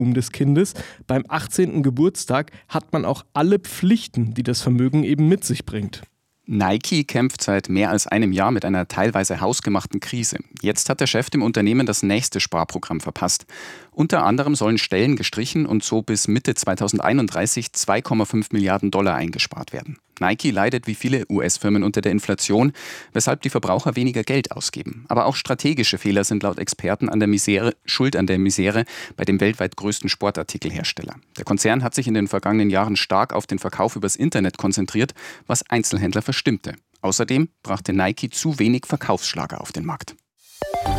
Reichtum des Kindes. Beim 18. Geburtstag hat man auch alle Pflichten, die das Vermögen eben mit sich bringt. Nike kämpft seit mehr als einem Jahr mit einer teilweise hausgemachten Krise. Jetzt hat der Chef dem Unternehmen das nächste Sparprogramm verpasst. Unter anderem sollen Stellen gestrichen und so bis Mitte 2031 $2,5 Milliarden eingespart werden. Nike leidet wie viele US-Firmen unter der Inflation, weshalb die Verbraucher weniger Geld ausgeben. Aber auch strategische Fehler sind laut Experten schuld an der Misere bei dem weltweit größten Sportartikelhersteller. Der Konzern hat sich in den vergangenen Jahren stark auf den Verkauf übers Internet konzentriert, was Einzelhändler verstimmte. Außerdem brachte Nike zu wenig Verkaufsschlager auf den Markt.